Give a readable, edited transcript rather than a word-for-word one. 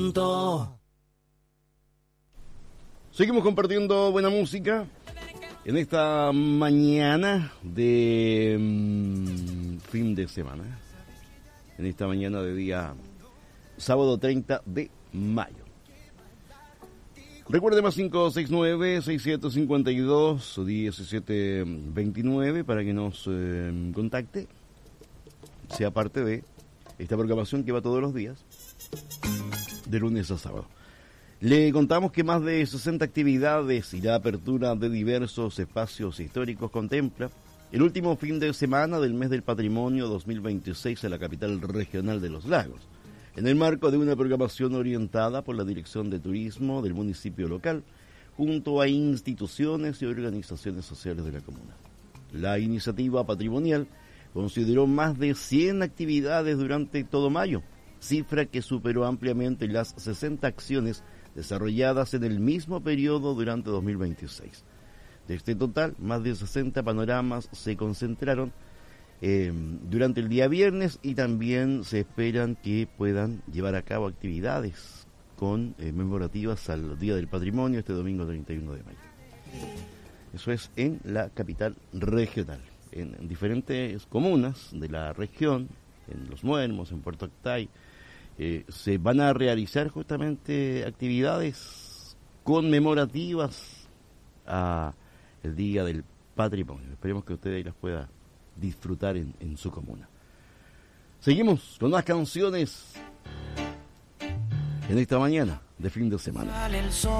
punto. Seguimos compartiendo buena música en esta mañana de fin de semana. En esta mañana de día sábado 30 de mayo. Recuerde más 569-6752-1729 para que nos contacte. Sea parte de esta programación que va todos los días, de lunes a sábado. Le contamos que más de 60 actividades y la apertura de diversos espacios históricos contempla el último fin de semana del mes del Patrimonio 2026 en la capital regional de Los Lagos, en el marco de una programación orientada por la Dirección de Turismo del municipio local, junto a instituciones y organizaciones sociales de la comuna. La iniciativa patrimonial consideró más de 100 actividades durante todo mayo, cifra que superó ampliamente las 60 acciones desarrolladas en el mismo periodo durante 2026. De este total, más de 60 panoramas se concentraron durante el día viernes y también se esperan que puedan llevar a cabo actividades conmemorativas al Día del Patrimonio este domingo 31 de mayo. Eso es en la capital regional. En diferentes comunas de la región, en Los Muermos, en Puerto Octay, se van a realizar justamente actividades conmemorativas a el Día del Patrimonio. Esperemos que ustedes las puedan disfrutar en su comuna. Seguimos con más canciones en esta mañana de fin de semana.